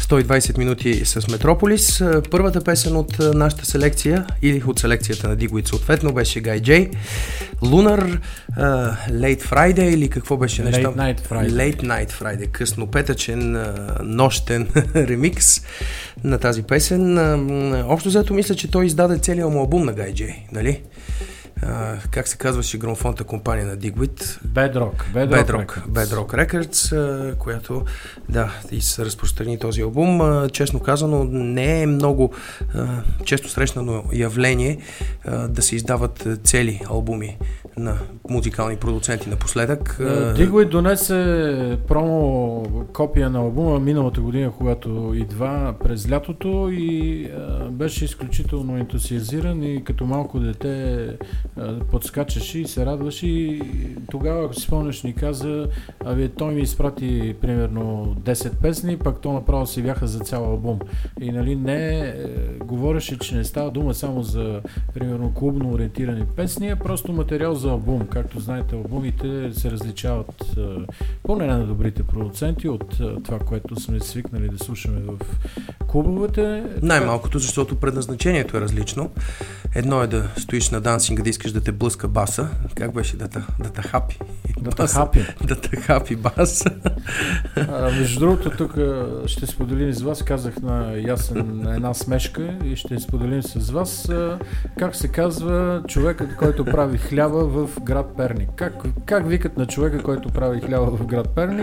120 минути с Метрополис. Първата песен от нашата селекция или от селекцията на Digweed съответно беше Guy J. Lunar, Late Friday или какво беше нещо? Late Night Friday. Къснопетъчен, нощен ремикс на тази песен. Общо взето мисля, че той издаде целият му албум на Guy J, нали? Как се казваше грамофонната компания на Digweed? Bedrock Records, която и се разпространи този албум. Честно казано, не е много често срещано явление да се издават цели албуми на музикални продуценти напоследък. Digweed донесе промо копия на албума миналата година, когато идва през лятото и беше изключително ентусиазиран и като малко дете подскачаше и се радваше и тогава, ако си спомняш, ни каза, той ми изпрати примерно 10 песни, пак то направо си бяха за цял албум. И нали не говореше, че не става дума само за примерно клубно ориентирани песни, а просто материал за албум. Както знаете, албумите се различават поне на добрите продуценти от това, което сме свикнали да слушаме в клубовете. Най-малкото, защото предназначението е различно. Едно е да стоиш на дансинг, да искаш да те блъска баса. Как беше? Да те хапи. Да те хапи баса. Между другото, тук ще споделим с вас, казах на Ясен една смешка и ще споделим с вас как се казва човекът, който прави хляба в град Перник. Как викат на човека, който прави хляба в град Перник?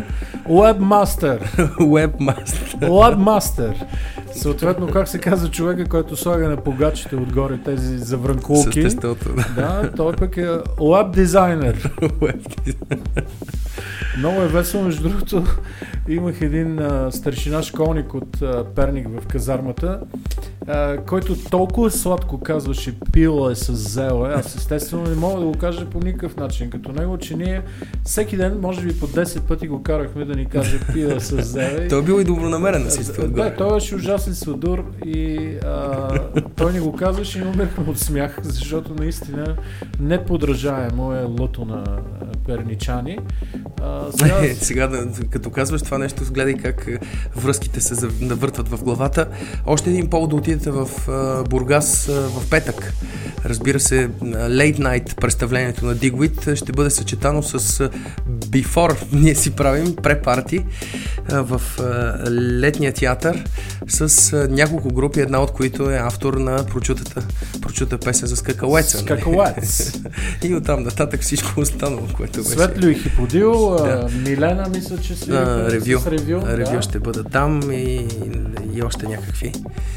Webmaster. Съответно, как се казва човека, който слага на погачите отгоре тези заврънкулки? С тестото. Да, той пък е Web Designer. Много е весело, между другото. Имах един старшина школник от Перник в казармата, който толкова сладко казваше пила е с зела. Аз естествено не мога да го кажа по никакъв начин като него, че ние всеки ден, може би по 10 пъти го карахме да ни каже пила с зела. Той бил и добронамерен на всичко отгоре. Да, той беше ужасен сладур и той ни го казваше и умерхме от смях, защото наистина неподражаемо е лото на перничани. Сега, като казваш това нещо, гледай как връзките се навъртват в главата. Още един повод да отидете в Бургас в петък. Разбира се, Late Night представлението на Digweed ще бъде съчетано с Before. Ние си правим препарти в летния театър с няколко групи, една от които е автор на прочута песен за Скакалеца. Скакалец. И оттам нататък всичко останало, което беше. Светлио и Хиподил, Милена, мисля, че си ревю ще бъдат там и още някакви.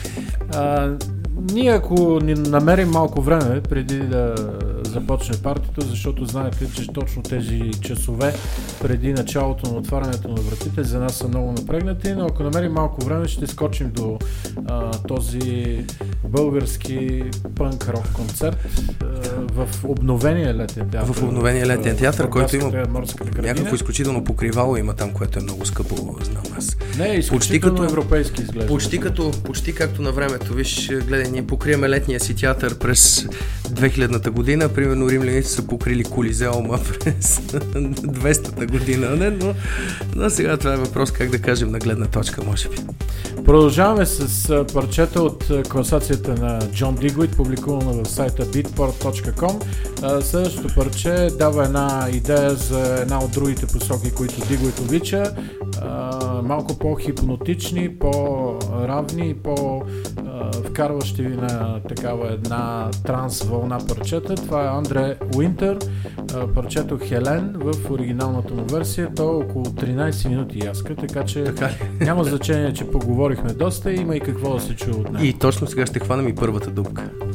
Ние ако ни намерим малко време преди да започне партито, защото знаете, че точно тези часове преди началото на отварянето на вратите за нас са много напрегнати, но ако намерим малко време ще скочим до този български пънк-рок концерт в обновения летен театър. В обновения летен театър, който има някакво изключително покривало има там, което е много скъпо, знам аз. Не, изключително европейски изглежда. Почти както на времето. Виж, гледай, ние покриеме летния си театър през 2000-та година. Примерно римляните са покрили Колизеума през 200-та година. Но сега това е въпрос, как да кажем, на гледна точка, може би. Продължаваме с парчета от класацията на Джон Digweed, публикувана в сайта beatport.com. Следващото парче дава една идея за една от другите посоки, които Digweed обича. Малко по-хипнотични, по-равни, по-вкарващи ви на такава една транс вълна парчета. Това е Андре Уинтер, парчето Хелен в оригиналната му версия. То е около 13 минути яска, така че няма значение, че поговорихме доста, има и какво да се чуе от него. И точно сега ще хванем и първата дупка.